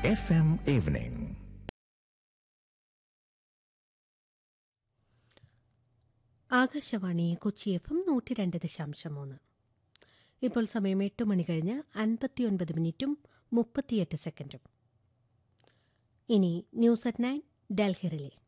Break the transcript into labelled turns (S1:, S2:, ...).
S1: FM Evening.
S2: Akashvani Kochi FM 102.3. ഇപ്പോൾ സമയം 8 മണി കഴിഞ്ഞ് 59 മിനിറ്റും 38 സെക്കൻഡും. ഇനി ന്യൂസ് അറ്റ് 9 ഡൽഹി റിലേ.